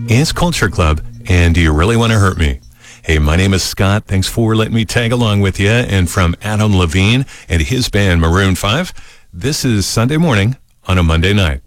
It's Culture Club, and do you really want to hurt me? Hey, my name is Scott. Thanks for letting me tag along with you. And from Adam Levine and his band Maroon 5, this is Sunday Morning on a Monday night.